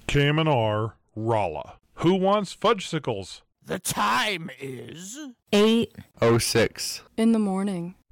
Kam&R, Rolla. Who wants fudgesicles? The time is 8:06 in the morning.